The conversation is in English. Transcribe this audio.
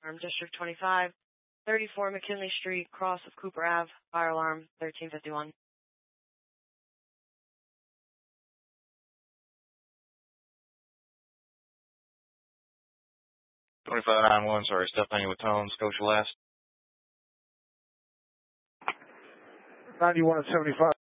District 25, 34 McKinley Street, cross of Cooper Ave, fire alarm 1351. 2591, sorry, Stephanie with Tone, Scotia Last. 91 at 75.